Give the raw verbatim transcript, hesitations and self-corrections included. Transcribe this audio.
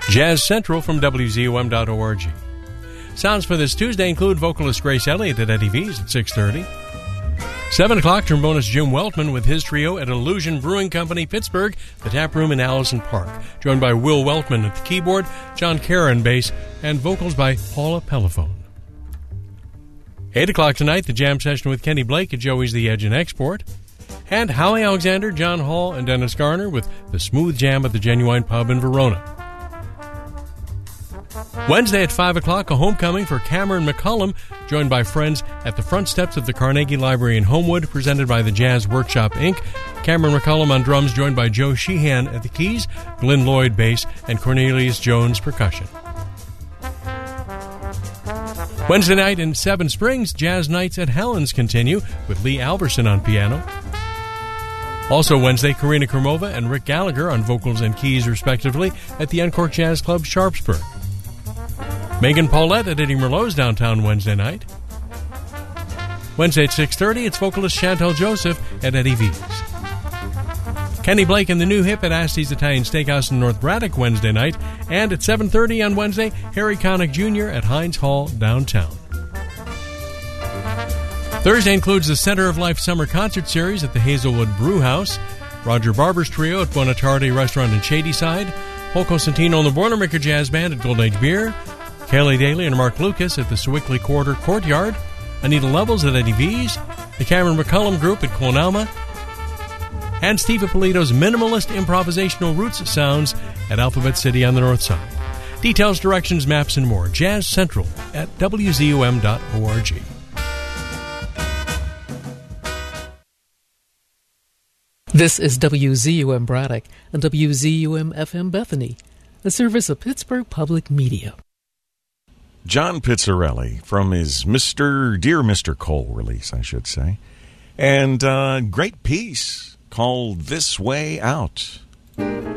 Jazz Central from W Z U M dot org. Sounds for this Tuesday include vocalist Grace Elliott at Eddie V's at six thirty. seven o'clock, trombonist Jim Weltman with his trio at Illusion Brewing Company, Pittsburgh, the Tap Room in Allison Park, joined by Will Weltman at the keyboard, John Caron bass, and vocals by Paula Pellephone. eight o'clock tonight, the jam session with Kenny Blake at Joey's The Edge and Export, and Howie Alexander, John Hall, and Dennis Garner with the Smooth Jam at the Genuine Pub in Verona. Wednesday at five o'clock, a homecoming for Cameron McCullum, joined by friends at the front steps of the Carnegie Library in Homewood, presented by the Jazz Workshop, Incorporated. Cameron McCullum on drums, joined by Joe Sheehan at the keys, Glenn Lloyd bass, and Cornelius Jones percussion. Wednesday night in Seven Springs, Jazz Nights at Helen's continue, with Lee Alverson on piano. Also Wednesday, Karina Krumova and Rick Gallagher on vocals and keys, respectively, at the Encore Jazz Club, Sharpsburg. Megan Paulette at Eddie Merlot's downtown Wednesday night. Wednesday at six thirty, it's vocalist Chantel Joseph at Eddie V's. Kenny Blake and the New Hip at Asti's Italian Steakhouse in North Braddock Wednesday night. And at seven thirty on Wednesday, Harry Connick Junior at Heinz Hall downtown. Thursday includes the Center of Life Summer Concert Series at the Hazelwood Brew House, Roger Barber's Trio at Buonatardi Restaurant in Shadyside, Paul Cosentino and the Boilermaker Jazz Band at Golden Age Beer, Kelly Daly and Mark Lucas at the Sewickley Quarter Courtyard, Anita Levels at Eddie V's, the Cameron McCullum Group at Clonalma, and Steve Ippolito's minimalist improvisational roots sounds at Alphabet City on the North Side. Details, directions, maps, and more. Jazz Central at W Z U M dot org. This is W Z U M Braddock and W Z U M F M Bethany, a service of Pittsburgh Public Media. John Pizzarelli from his Mister Dear Mister Cole release, I should say. And uh, great piece called This Way Out.